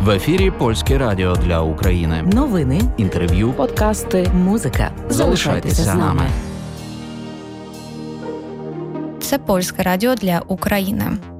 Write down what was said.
В ефірі Польське радіо для України. Новини, інтерв'ю, подкасти, музика. Залишайтеся з нами. Це Польське радіо для України.